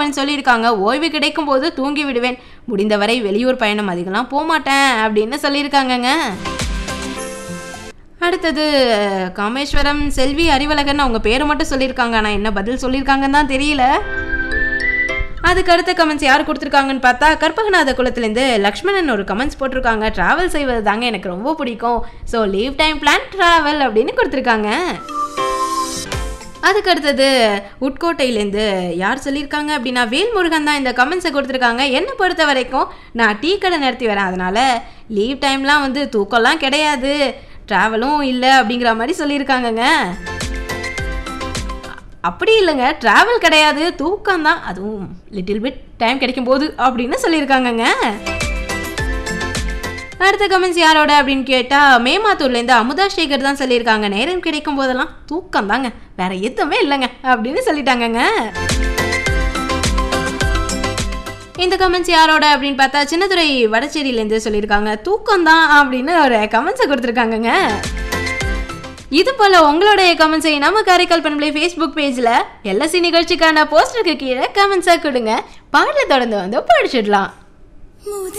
Comment சொல்லியிருக்காங்க. ஓய்வு கிடைக்கும் போது தூங்கி விடுவேன், முடிந்தவரை வெளியூர் பயணம் அதிகம்லாம் போக மாட்டேன் அப்படின்னு சொல்லியிருக்காங்கங்க. அடுத்தது காமேஸ்வரம் செல்வி அறிவழகன் அவங்க பேரை மட்டும் சொல்லியிருக்காங்க. ஆனால் என்ன பதில் சொல்லியிருக்காங்கன்னு தான் தெரியல. அதுக்கு அடுத்த கமெண்ட்ஸ் யார் கொடுத்துருக்காங்கன்னு பார்த்தா கற்பகநாத குளத்துலேருந்து லக்ஷ்மணன் ஒரு கமெண்ட்ஸ் போட்டிருக்காங்க. ட்ராவல் செய்வது தாங்க எனக்கு ரொம்ப பிடிக்கும், so leave time plan travel அப்படின்னு கொடுத்துருக்காங்க. அதுக்கு அடுத்தது உட்கோட்டையிலேருந்து யார் சொல்லியிருக்காங்க அப்படின்னா வேல்முருகன் தான் இந்த கமெண்ட்ஸை கொடுத்துருக்காங்க. என்னை பொறுத்த வரைக்கும் நான் டீ கடை நடத்தி வரேன், அதனால் லீவ் டைம்லாம் வந்து தூக்கம்லாம் கிடையாது, ட்ராவலும் இல்லை அப்படிங்கிற மாதிரி சொல்லியிருக்காங்கங்க. அப்படி இல்லைங்க, ட்ராவல் கிடையாது, தூக்கம் தான், அதுவும் லிட்டில் பிட் டைம் கிடைக்கும் போது அப்படின்னு சொல்லியிருக்காங்கங்க. அடுத்த கமெண்ட்ஸ் யாரோட அப்படின்னு கேட்டால் மேமாத்தூர்லேருந்து அமுதா சேகர் தான் சொல்லியிருக்காங்க. நேரம் கிடைக்கும் போதெல்லாம் தூக்கம் தாங்க, வேற எதுவுமே இல்லைங்க அப்படின்னு சொல்லிட்டாங்கங்க. இந்த கமெண்ட்ஸ் யாரோட அப்படின்னு பார்த்தா சின்னதுரை வடச்சேரியிலேருந்து சொல்லியிருக்காங்க. தூக்கம் தான் அப்படின்னு ஒரு கமெண்ட்ஸை கொடுத்துருக்காங்கங்க. இது போல உங்களுடைய கமெண்ட்ஸை நம்ம காரைக்கால் பண்பலை ஃபேஸ்புக் பேஜில் எல்எஸ்சி நிகழ்ச்சிக்கான போஸ்டருக்கு கீழே கமெண்ட்ஸாக கொடுங்க. பாடலை தொடர்ந்து வந்து படிச்சிடலாம்.